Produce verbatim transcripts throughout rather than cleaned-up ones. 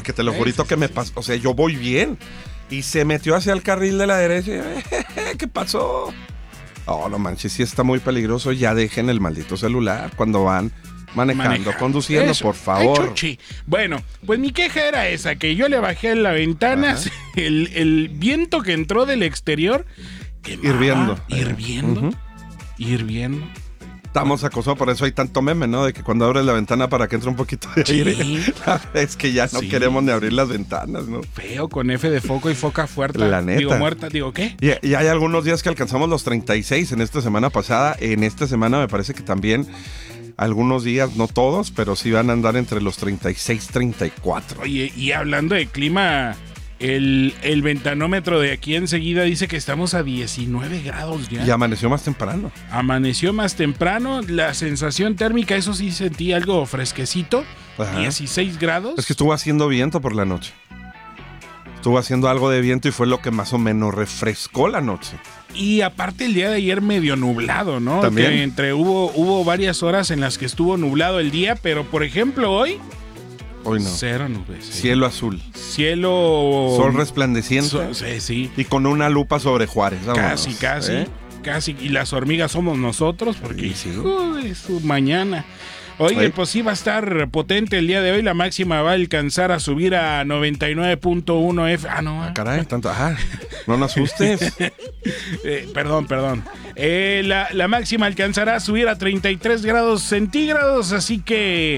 porque te lo jurito que me pasó, o sea, yo voy bien. Y se metió hacia el carril de la derecha. Y, ¿qué pasó? Oh, no manches, sí está muy peligroso. Ya dejen el maldito celular cuando van manejando, manejando. conduciendo, eso. Por favor. Ay, bueno, pues mi queja era esa, que yo le bajé a la ventana, el, el viento que entró del exterior, quemaba, hirviendo. Hirviendo, uh-huh. hirviendo. Estamos acosados, por eso hay tanto meme, ¿no? De que cuando abres la ventana para que entre un poquito de aire. Sí. Es que ya no sí. queremos ni abrir las ventanas, ¿no? Feo, con F de foco y foca fuerte. La neta. Digo, muerta, digo, ¿qué? Y, y hay algunos días que alcanzamos los treinta y seis en esta semana pasada. En esta semana me parece que también algunos días, no todos, pero sí van a andar entre los treinta y seis, treinta y cuatro. Oye, y hablando de clima... El, el ventanómetro de aquí enseguida dice que estamos a diecinueve grados ya. Y amaneció más temprano. Amaneció más temprano. La sensación térmica, eso sí sentí algo fresquecito. Ajá. dieciséis grados. Es que estuvo haciendo viento por la noche. Estuvo haciendo algo de viento y fue lo que más o menos refrescó la noche. Y aparte el día de ayer medio nublado, ¿no? También. Que entre hubo, hubo varias horas en las que estuvo nublado el día, pero por ejemplo hoy... Hoy no. Cero nubes. Sí. Cielo azul. Cielo... Sol resplandeciente. So, sí, sí. Y con una lupa sobre Juárez. Vámonos, casi, casi. ¿eh? Casi. Y las hormigas somos nosotros porque... Sí, sí. Joder, su mañana. Oye, Oye, pues sí va a estar potente el día de hoy. La máxima va a alcanzar a subir a noventa y nueve punto uno F. Ah, no. Ah, caray, tanto. Ah, no nos asustes. eh, perdón, perdón. Eh, la, la máxima alcanzará a subir a treinta y tres grados centígrados, así que...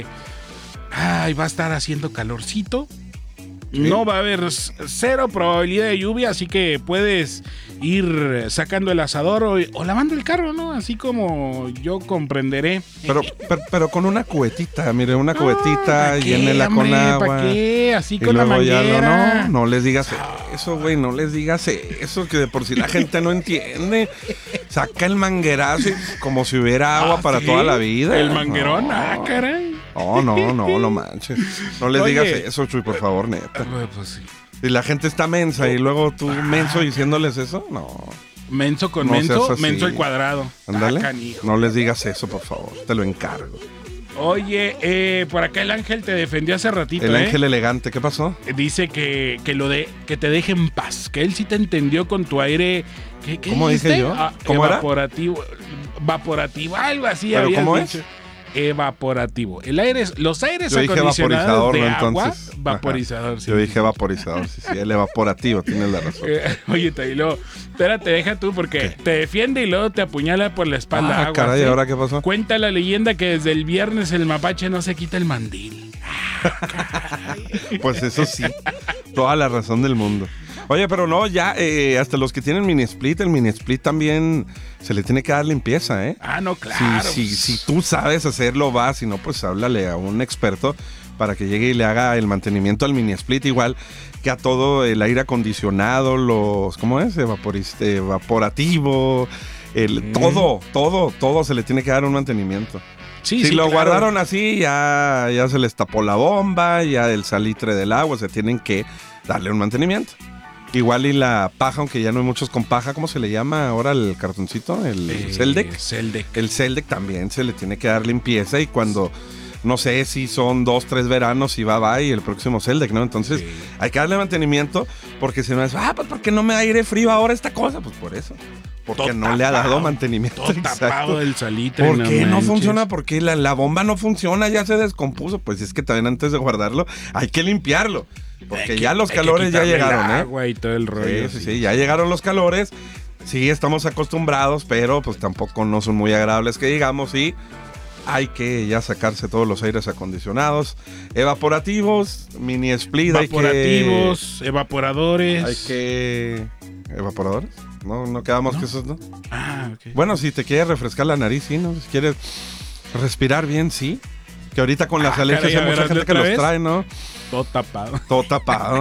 Ay, va a estar haciendo calorcito. ¿Sí? No va a haber cero probabilidad de lluvia, así que puedes ir sacando el asador o, o lavando el carro, ¿no? Así como yo comprenderé. Pero, pero, pero con una cubetita, mire, una no, cubetita, llénela con agua. ¿Para qué? Así con la manguera. Ya, no, no les digas eso, güey, no les digas eso, que de por sí la gente no entiende. Saca el manguerazo como si hubiera agua ah, para ¿sí? toda la vida. El manguerón, no. ah, caray. No, no, no, no manches. No les Oye, digas eso, Chuy, por favor, neta. Pues sí. Si la gente está mensa y luego tú menso diciéndoles eso, no. Menso con no menso, menso al cuadrado. Ándale. Ah, no les digas eso, por favor. Te lo encargo. Oye, eh, por acá el ángel te defendió hace ratito, El ¿eh? ángel elegante, ¿qué pasó? Dice que, que lo de que te deje en paz, que él sí te entendió con tu aire. ¿Qué, qué ¿Cómo dijiste? dije yo? Ah, ¿Cómo evaporativo, era? Vaporativo, algo así. ¿Pero cómo dicho. es? Evaporativo. El aire, los aires Yo dije acondicionados de ¿no? agua, Entonces, vaporizador. Sí. Yo dije vaporizador, sí, sí, el evaporativo, tienes la razón. Eh, oye, y luego, espérate, deja tú, porque ¿qué? Te defiende y luego te apuñala por la espalda. Ah, agua, caray, ¿sí? ¿ahora qué pasó? Cuenta la leyenda que desde el viernes el mapache no se quita el mandil. Pues eso sí, toda la razón del mundo. Oye, pero no, ya eh, hasta los que tienen mini split, el mini split también se le tiene que dar limpieza, ¿eh? Ah, no, claro. Si, si, si tú sabes hacerlo, va, si no, pues háblale a un experto para que llegue y le haga el mantenimiento al mini split, igual que a todo el aire acondicionado, los, ¿cómo es? Evaporis, evaporativo, el, mm. todo, todo, todo se le tiene que dar un mantenimiento. Sí, si sí, lo claro. guardaron así, ya, ya se les tapó la bomba, ya el salitre del agua, se tienen que darle un mantenimiento. Igual y la paja, aunque ya no hay muchos con paja, ¿cómo se le llama ahora el cartoncito? El eh, Celdec. Celdec. El Celdec también se le tiene que dar limpieza y cuando, no sé si son dos, tres veranos y va, va y el próximo Celdec, ¿no? Entonces sí. hay que darle mantenimiento porque si no es, ah, pues ¿por qué no me da aire frío ahora esta cosa? Pues por eso. Porque todo no tapado, le ha dado mantenimiento. Todo tapado del salitre. ¿Por qué no, no funciona? Porque la, la bomba no funciona, ya se descompuso. Pues es que también antes de guardarlo hay que limpiarlo. Porque que, ya los calores ya llegaron, ¿eh? Agua y todo el rollo. Sí, sí, sí, ya llegaron los calores. Sí, estamos acostumbrados, pero pues tampoco no son muy agradables que digamos. Y hay que ya sacarse todos los aires acondicionados, evaporativos, mini split. Evaporativos, hay que, evaporadores. Hay que... ¿Evaporadores? No, no quedamos ¿No? que esos, ¿no? Ah, ok. Bueno, si te quieres refrescar la nariz, sí, ¿no? Si quieres respirar bien, sí. Que ahorita con las ah, alergias hay mucha gente que los vez? trae, ¿no? Todo tapado. Todo tapado.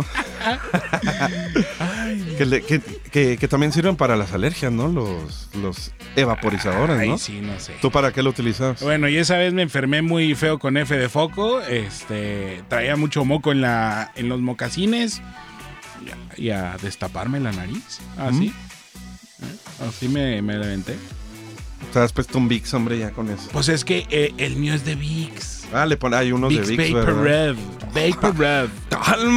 Ay, que, le, que, que, que también sirven para las alergias, ¿no? Los, los evaporizadores, Ay, ¿no? sí, no sé. ¿Tú para qué lo utilizas? Bueno, y esa vez me enfermé muy feo con F de foco. Este, traía mucho moco en, la, en los mocasines. Y a, y a destaparme la nariz. Así. ¿Mm? ¿Eh? Así me, me levanté. Te has puesto un Vicks, hombre, ya con eso. Pues es que eh, el mío es de Vicks. Ah, le pone, hay unos Vicks de Vicks, Vapor ¿verdad? Rev. Vapor Rev. Calma.